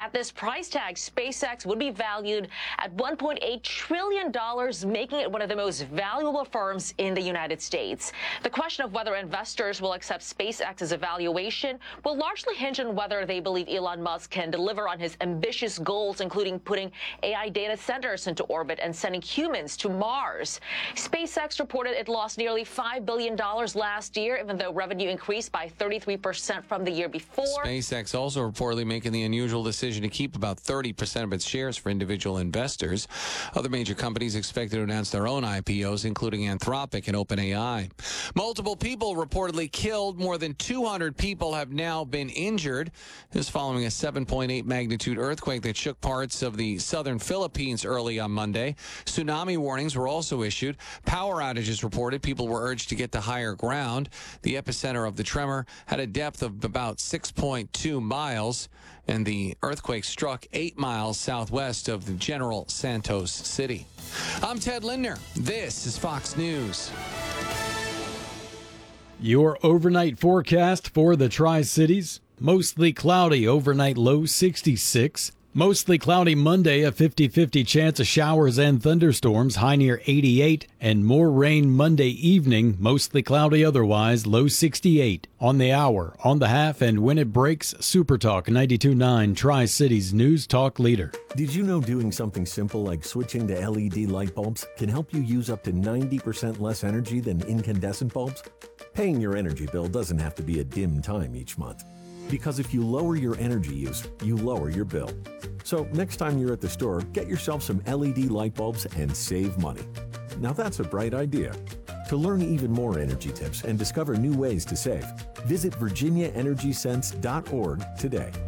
At this price tag, SpaceX would be valued at $1.8 trillion, making it one of the most valuable firms in the United States. The question of whether investors will accept SpaceX's evaluation will largely hinge on whether they believe Elon Musk can deliver on his ambitious goals, including putting AI data centers into orbit and sending humans to Mars. SpaceX reported it lost nearly $5 billion last year, even though revenue increased by 33% from the year before. SpaceX also reportedly making the unusual decision to keep about 30% of its shares for individual investors. Other major companies expected to announce their own IPOs, including Anthropic and OpenAI. Multiple people reportedly killed. More than 200 people have now been injured. This following a 7.8 magnitude earthquake that shook parts of the southern Philippines early on Monday. Tsunami warnings were also issued. Power outages reported. People were urged to get to higher ground. The epicenter of the tremor had a depth of about 6.2 miles, and the earthquake struck 8 miles southwest of the General Santos City. I'm Ted Lindner. This is Fox News. Your overnight forecast for the Tri-Cities. Mostly cloudy, overnight low 66. Mostly cloudy Monday, a 50-50 chance of showers and thunderstorms, high near 88. And more rain Monday evening, mostly cloudy otherwise, low 68. On the hour, on the half, and when it breaks, Super Talk 92.9, Tri-Cities News Talk Leader. Did you know doing something simple like switching to LED light bulbs can help you use up to 90% less energy than incandescent bulbs? Paying your energy bill doesn't have to be a dim time each month. Because if you lower your energy use, you lower your bill. So next time you're at the store, get yourself some LED light bulbs and save money. Now that's a bright idea. To learn even more energy tips and discover new ways to save, visit virginiaenergysense.org today.